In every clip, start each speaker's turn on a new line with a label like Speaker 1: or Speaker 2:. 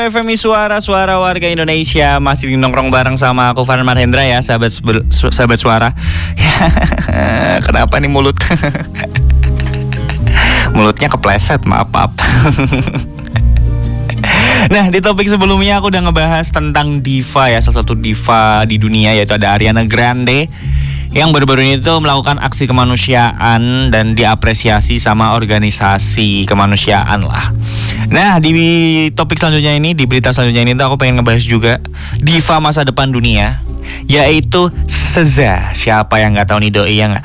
Speaker 1: FMI Suara Warga Indonesia. Masih nongkrong bareng sama aku Farhan Marhendra ya, sahabat suara. Kenapa nih mulut? Mulutnya kepleset, maaf. Nah, di topik sebelumnya aku udah ngebahas tentang diva ya, salah satu diva di dunia, yaitu ada Ariana Grande yang baru-baru ini tuh melakukan aksi kemanusiaan dan diapresiasi sama organisasi kemanusiaan lah. Nah, di topik selanjutnya ini, di berita selanjutnya ini tuh aku pengen ngebahas juga diva masa depan dunia, yaitu SZA. Siapa yang nggak tahu nih doi ya nggak?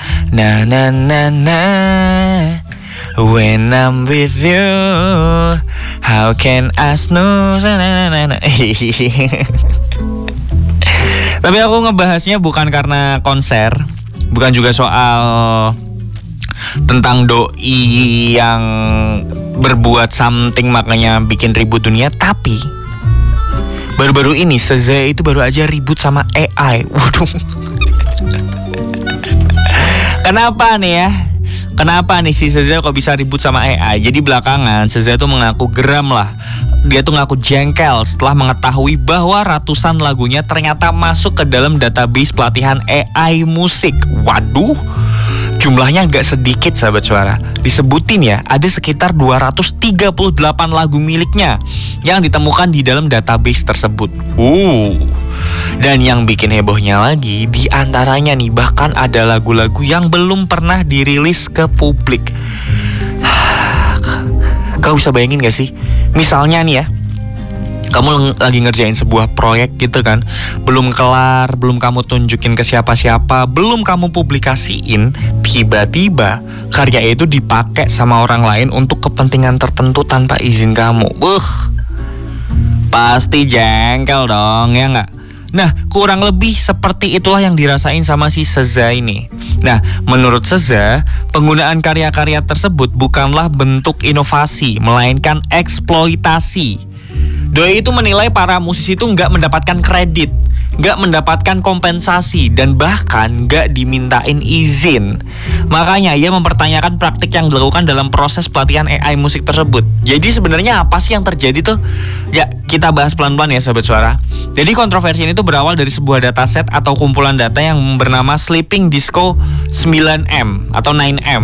Speaker 1: When I'm with you, how can I know? Tapi aku ngebahasnya bukan karena konser, bukan juga soal tentang doi yang berbuat something makanya bikin ribut dunia. Tapi baru-baru ini SZA itu baru aja ribut sama AI. Waduh. Kenapa nih ya? Kenapa nih si SZA kok bisa ribut sama AI? Jadi belakangan SZA tuh mengaku geram lah. Dia tuh ngaku jengkel setelah mengetahui bahwa ratusan lagunya ternyata masuk ke dalam database pelatihan AI musik. Waduh, jumlahnya gak sedikit sahabat suara. Disebutin ya, ada sekitar 238 lagu miliknya yang ditemukan di dalam database tersebut. Dan yang bikin hebohnya lagi, di antaranya nih bahkan ada lagu-lagu yang belum pernah dirilis ke publik. Kau bisa bayangin gak sih? Misalnya nih ya, kamu lagi ngerjain sebuah proyek gitu kan, belum kelar, belum kamu tunjukin ke siapa-siapa, belum kamu publikasiin, tiba-tiba karya itu dipakai sama orang lain untuk kepentingan tertentu tanpa izin kamu. Pasti jengkel dong, ya nggak? Nah, kurang lebih seperti itulah yang dirasain sama si SZA ini. Nah, menurut SZA, penggunaan karya-karya tersebut bukanlah bentuk inovasi, melainkan eksploitasi. Doi itu menilai para musisi itu nggak mendapatkan kredit, nggak mendapatkan kompensasi, dan bahkan nggak dimintain izin. Makanya ia mempertanyakan praktik yang dilakukan dalam proses pelatihan AI musik tersebut. Jadi sebenarnya apa sih yang terjadi tuh? Ya, kita bahas pelan-pelan ya sahabat suara. Jadi kontroversi ini tuh berawal dari sebuah dataset atau kumpulan data yang bernama Sleeping Disco 9M atau 9M.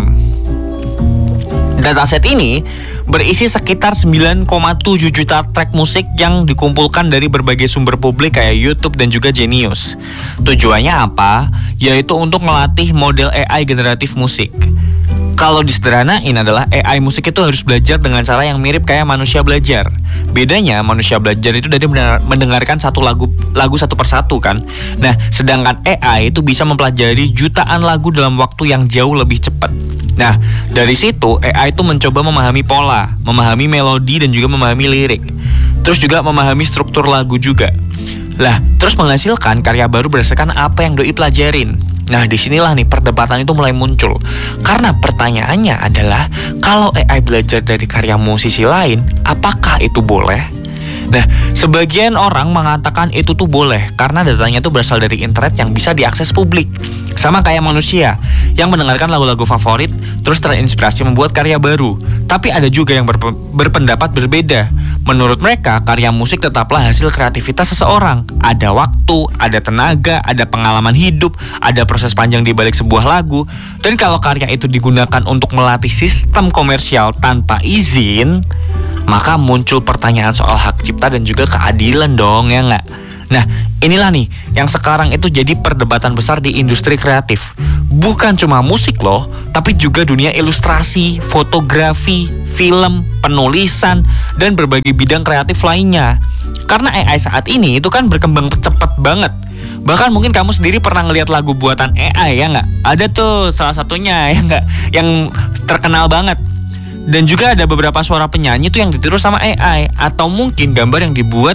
Speaker 1: Dataset ini berisi sekitar 9,7 juta track musik yang dikumpulkan dari berbagai sumber publik kayak YouTube dan juga Genius. Tujuannya apa? Yaitu untuk melatih model AI generatif musik. Kalau disederhanain adalah AI musik itu harus belajar dengan cara yang mirip kayak manusia belajar. Bedanya manusia belajar itu dari mendengarkan satu lagu satu persatu kan. Nah, sedangkan AI itu bisa mempelajari jutaan lagu dalam waktu yang jauh lebih cepat. Nah, dari situ AI itu mencoba memahami pola, memahami melodi dan juga memahami lirik. Terus juga memahami struktur lagu juga. Lah, terus menghasilkan karya baru berdasarkan apa yang doi pelajarin. Nah, disinilah nih perdebatan itu mulai muncul. Karena pertanyaannya adalah, kalau AI belajar dari karya musisi lain, apakah itu boleh? Nah, sebagian orang mengatakan itu tuh boleh karena datanya tuh berasal dari internet yang bisa diakses publik. Sama kayak manusia yang mendengarkan lagu-lagu favorit terus terinspirasi membuat karya baru. Tapi ada juga yang berpendapat berbeda. Menurut mereka, karya musik tetaplah hasil kreativitas seseorang. Ada waktu, ada tenaga, ada pengalaman hidup, ada proses panjang di balik sebuah lagu. Dan kalau karya itu digunakan untuk melatih sistem komersial tanpa izin, maka muncul pertanyaan soal hak cipta dan juga keadilan dong, ya nggak? Nah, inilah nih yang sekarang itu jadi perdebatan besar di industri kreatif. Bukan cuma musik loh, tapi juga dunia ilustrasi, fotografi, film, penulisan, dan berbagai bidang kreatif lainnya. Karena AI saat ini itu kan berkembang cepat banget. Bahkan mungkin kamu sendiri pernah ngeliat lagu buatan AI, ya nggak? Ada tuh salah satunya, ya nggak? Yang terkenal banget. Dan juga ada beberapa suara penyanyi tuh yang ditiru sama AI. Atau mungkin gambar yang dibuat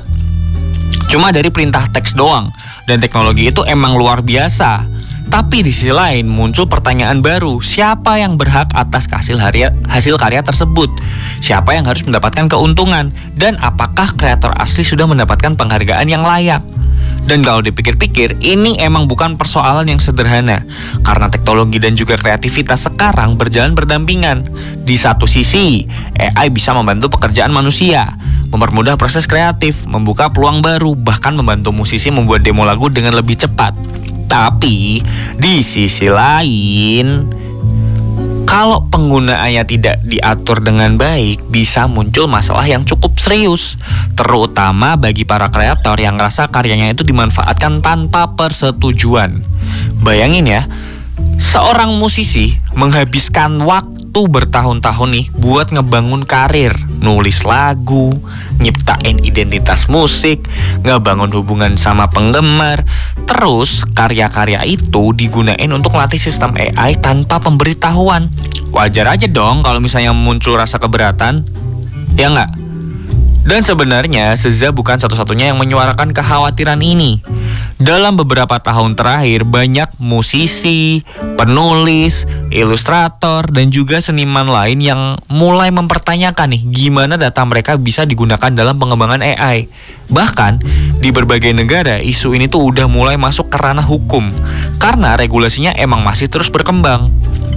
Speaker 1: cuma dari perintah teks doang. Dan teknologi itu emang luar biasa. Tapi di sisi lain muncul pertanyaan baru. Siapa yang berhak atas hasil karya tersebut? Siapa yang harus mendapatkan keuntungan? Dan apakah kreator asli sudah mendapatkan penghargaan yang layak? Dan kalau dipikir-pikir, ini emang bukan persoalan yang sederhana. Karena teknologi dan juga kreativitas sekarang berjalan berdampingan. Di satu sisi, AI bisa membantu pekerjaan manusia. mempermudah proses kreatif, membuka peluang baru, bahkan membantu musisi membuat demo lagu dengan lebih cepat. Tapi di sisi lain, kalau penggunaannya tidak diatur dengan baik, bisa muncul masalah yang cukup serius, terutama bagi para kreator yang ngerasa karyanya itu dimanfaatkan tanpa persetujuan. Bayangin ya, seorang musisi menghabiskan waktu bertahun-tahun nih buat ngebangun karir, nulis lagu, nyiptain identitas musik, ngebangun hubungan sama penggemar. Terus karya-karya itu digunain untuk melatih sistem AI tanpa pemberitahuan. Wajar aja dong kalau misalnya muncul rasa keberatan, ya nggak? Dan sebenarnya SZA bukan satu-satunya yang menyuarakan kekhawatiran ini. Dalam beberapa tahun terakhir, banyak musisi, penulis, ilustrator, dan juga seniman lain yang mulai mempertanyakan nih gimana data mereka bisa digunakan dalam pengembangan AI. Bahkan di berbagai negara, isu ini tuh udah mulai masuk ke ranah hukum karena regulasinya emang masih terus berkembang.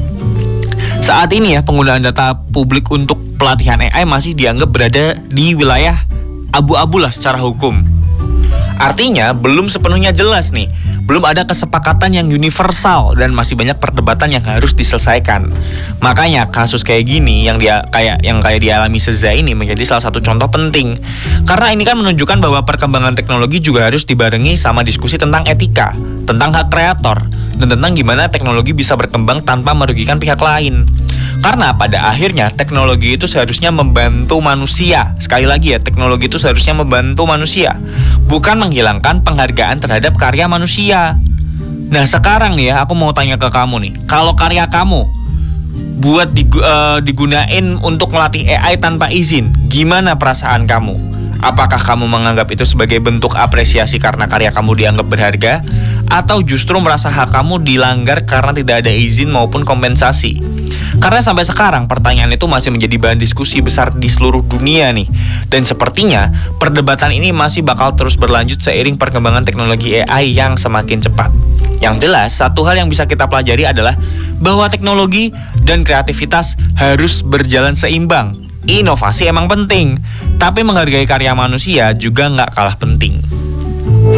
Speaker 1: Saat ini ya, penggunaan data publik untuk pelatihan AI masih dianggap berada di wilayah abu-abu lah secara hukum. Artinya belum sepenuhnya jelas nih, belum ada kesepakatan yang universal dan masih banyak perdebatan yang harus diselesaikan. Makanya kasus kayak gini yang dialami SZA ini menjadi salah satu contoh penting. Karena ini kan menunjukkan bahwa perkembangan teknologi juga harus dibarengi sama diskusi tentang etika, tentang hak kreator, dan tentang gimana teknologi bisa berkembang tanpa merugikan pihak lain. Karena pada akhirnya teknologi itu seharusnya membantu manusia. Sekali lagi ya, teknologi itu seharusnya membantu manusia, bukan menghilangkan penghargaan terhadap karya manusia. Nah sekarang nih ya, aku mau tanya ke kamu nih, kalau karya kamu buat digunain untuk melatih AI tanpa izin, gimana perasaan kamu? Apakah kamu menganggap itu sebagai bentuk apresiasi karena karya kamu dianggap berharga, atau justru merasa hak kamu dilanggar karena tidak ada izin maupun kompensasi? Karena sampai sekarang pertanyaan itu masih menjadi bahan diskusi besar di seluruh dunia nih. Dan sepertinya perdebatan ini masih bakal terus berlanjut seiring perkembangan teknologi AI yang semakin cepat. Yang jelas, satu hal yang bisa kita pelajari adalah bahwa teknologi dan kreativitas harus berjalan seimbang. Inovasi emang penting, tapi menghargai karya manusia juga nggak kalah penting.